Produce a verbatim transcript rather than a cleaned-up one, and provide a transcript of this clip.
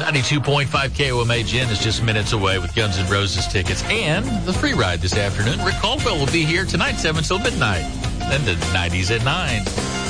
ninety-two point five K O M A. Jen is just minutes away with Guns N' Roses tickets and the free ride this afternoon. Rick Caldwell will be here tonight, seven till midnight. Then the nineties at nine.